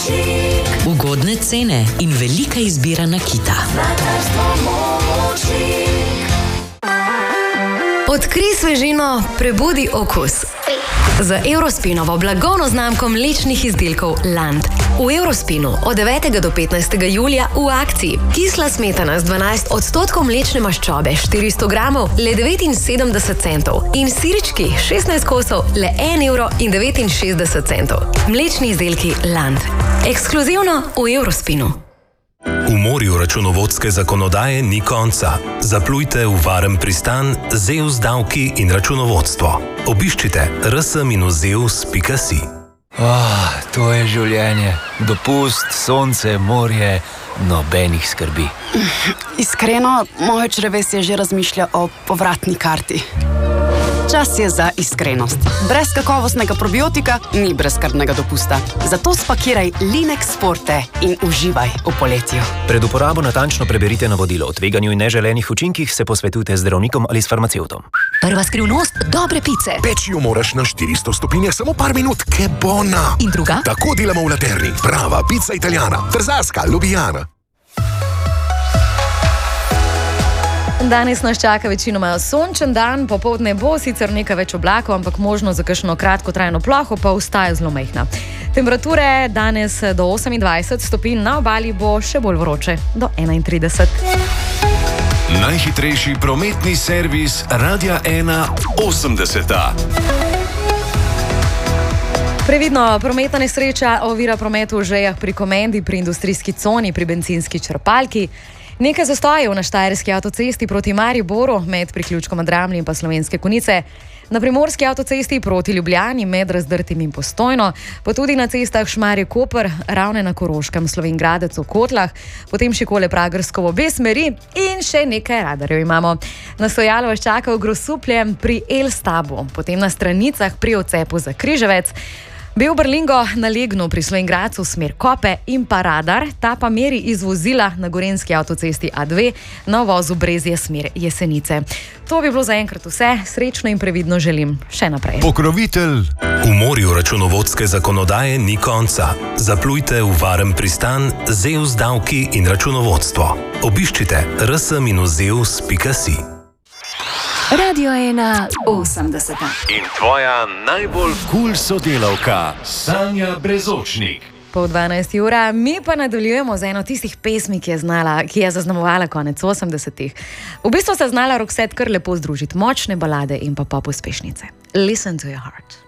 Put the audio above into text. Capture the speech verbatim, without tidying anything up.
Ugodne cene in velika izbira nakita. Odkrij svežino, prebudi okus. Z Eurospinovo blagovno znamko mlečnih izdelkov Land. V Eurospinu od devetega do petnajstega julija v akciji. Kisla smetana z dvanajst odstotkov mlečne maščobe, štiristo gramov, le devetinsedemdeset centov. In sirički, šestnajst kosov, le en evro in devetinšestdeset centov. Mlečni izdelki Land. Ekskluzivno v Eurospinu. V morju računovodske zakonodaje ni konca. Zaplujte v varen pristan z E U S davki in računovodstvo. Obiščite r s minus e u s pika si. Oh, to je življenje. Dopust, sonce, morje, nobenih skrbi. Iskreno, moje črevesje že razmišlja o povratni karti. Čas je za iskrenost. Brez kakovostnega probiotika ni brezskrbnega dopusta. Zato spakiraj Linex Forte in uživaj v poletju. Pred uporabo natančno preberite navodilo. O tveganju in neželenih učinkih se posvetujte z zdravnikom ali s farmacevtom. Prva skrivnost dobre pice. Peči jo moraš na štiristo stopinjah samo par minut, ke bona. In druga? Tako delamo v Laterni. Prava pica italijana. Trzarska, Ljubljana. Danes nas čaka večinoma sončen dan, popoldne bo sicer nekaj več oblakov, ampak možno za kakšno kratkotrajno ploho pa ostaja zelo majhna. Temperature danes do osemindvajset stopinj, na obali bo še bolj vroče, do enaintrideset. Najhitrejši prometni servis Radia ena osemdeseta. Previdno, prometna nesreča ovira promet v Žejah pri Komendi, pri industrijski coni, pri bencinski črpalki. Nekaj zastojev na štajerski avtocesti proti Mariboru med priključkom Dramlje in pa Slovenske Konjice, na primorski avtocesti proti Ljubljani med Razdrtim in Postojno, pa tudi na cestah Šmarje-Koper, Ravne na Koroškem, Slovenj Gradec v Kotlah, potem Šikole-Pragersko v obe smeri in še nekaj radarjev imamo. Na stojalo vas čaka v Grosuplje pri Elstabu, potem na Stranicah pri odcepu za Križevec, Beoberlingo na Legnu pri Slovenj Gradcu smer Kope in pa radar, ta pa meri iz vozila na gorenski avtocesti A dve na vozu Brezje smer Jesenice. To bi bilo zaenkrat vse, srečno in previdno želim še naprej. Pokrovitelj. V morju računovodske zakonodaje ni konca. Zaplujte v varen pristan z E U S davki in računovodstvo. Obiščite r s minus e u s pika si. Radio ena osemdeseta. In tvoja najbolj kul sodelavka, Sanja Brezočnik. Pol dvanajsti ura, mi pa nadaljujemo z eno tistih pesmi, ki je znala, ki je zaznamovala konec osemdesetih. V bistvu se znala Roxette kar lepo združiti močne balade in pa pop uspešnice. Listen to your heart.